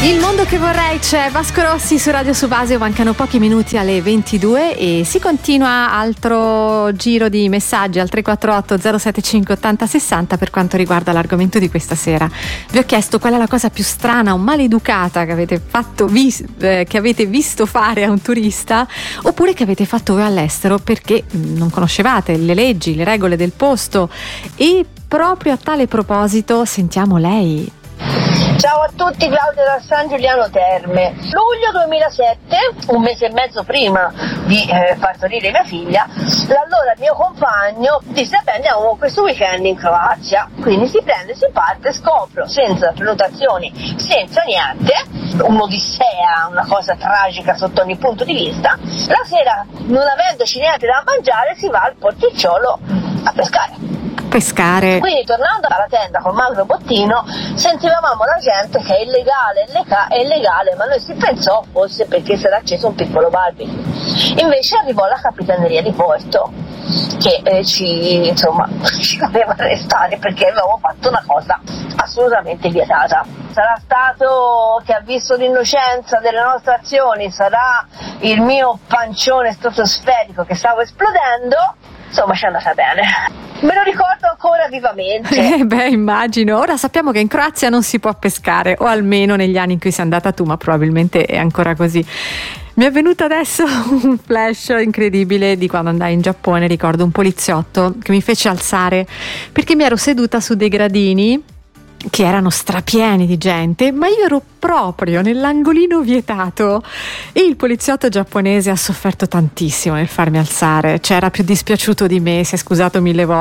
Il mondo che vorrei, c'è Vasco Rossi su Radio Subasio, mancano pochi minuti alle 22 e si continua altro giro di messaggi al 348 075 80 60 per quanto riguarda l'argomento di questa sera. Vi ho chiesto qual è la cosa più strana o maleducata che avete che avete visto fare a un turista, oppure che avete fatto voi all'estero perché non conoscevate le leggi, le regole del posto. E proprio a tale proposito sentiamo lei. Ciao a tutti, Claudia da San Giuliano Terme. Luglio 2007, un mese e mezzo prima di partorire mia figlia, l'allora mio compagno disse: beh, andiamo questo weekend in Croazia. Quindi si prende, si parte, scopro senza prenotazioni, senza niente, un'odissea, una cosa tragica sotto ogni punto di vista. La sera, non avendoci niente da mangiare, si va al porticciolo a pescare. Quindi tornando alla tenda con Magro Bottino sentivamo la gente che è illegale, ma noi si pensò fosse perché si era acceso un piccolo barbecue. Invece arrivò la capitaneria di porto che ci doveva arrestare perché avevamo fatto una cosa assolutamente vietata. Sarà stato che ha visto l'innocenza delle nostre azioni, sarà il mio pancione stratosferico che stavo esplodendo. Insomma, ci è andata bene. Me lo ricordo ancora vivamente. Immagino. Ora sappiamo che in Croazia non si può pescare, o almeno negli anni in cui sei andata tu, ma probabilmente è ancora così. Mi è venuto adesso un flash incredibile di quando andai in Giappone. Ricordo un poliziotto che mi fece alzare perché mi ero seduta su dei gradini che erano strapieni di gente, ma io ero proprio nell'angolino vietato e il poliziotto giapponese ha sofferto tantissimo nel farmi alzare, cioè era più dispiaciuto di me, si è scusato 1000 volte.